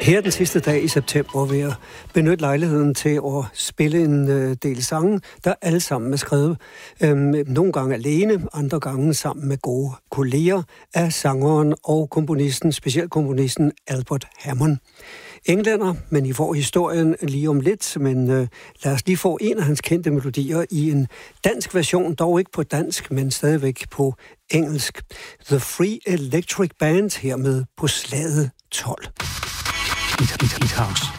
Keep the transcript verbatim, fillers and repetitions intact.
Her den sidste dag i september vil jeg benytte lejligheden til at spille en øh, del sange, der alle sammen er skrevet. Øhm, nogle gange alene, andre gange sammen med gode kolleger af sangeren og komponisten, specielt komponisten Albert Hammond. Englænder, men I får historien lige om lidt, men øh, lad os lige få en af hans kendte melodier i en dansk version, dog ikke på dansk, men stadigvæk på engelsk. The Free Electric Band, hermed på slaget tolv. Hit, hit, hit house.